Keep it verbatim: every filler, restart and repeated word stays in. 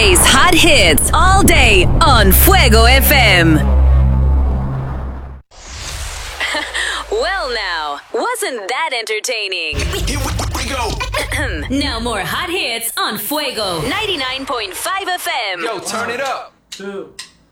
J's hot hits all day on Fuego F M. Well, now, wasn't that entertaining? Here we go. Now more hot hits on Fuego ninety-nine point five F M. Yo, turn it up. Two.